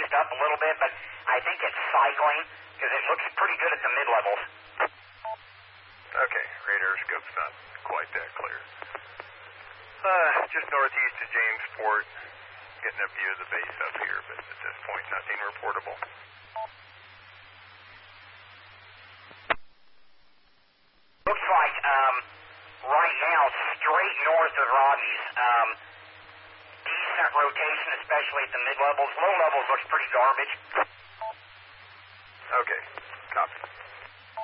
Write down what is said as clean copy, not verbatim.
eased up a little bit, but I think it's cycling because it looks pretty good at the mid-levels. Okay, radar scope's not quite that clear. Just northeast of Jamesport, getting a view of the base up here, but at this point, nothing reportable. Looks like right now straight north of Rockies. Decent rotation, especially at the mid-levels. Low levels looks pretty garbage. Okay, copy.